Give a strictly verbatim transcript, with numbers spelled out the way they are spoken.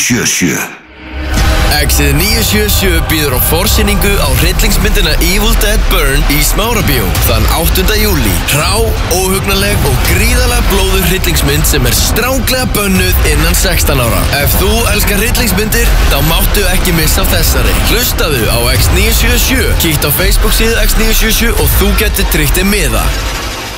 sjö sjö. Exið níu sjö sjö býður á forsýningu á hryllingsmyndina Evil Dead Burn í Smárabíó þann áttunda júlí. Hrá, óhugnaleg og gríðarlega blóðug hryllingsmynd sem er stránglega bönnuð innan sextán ára. Ef þú elskar hryllingsmyndir, þá máttu ekki missa af þessari. Hlustaðu á X níu sjö sjö, kíkt á Facebook síðu X níu sjö sjö og þú getur tryggt þér miða.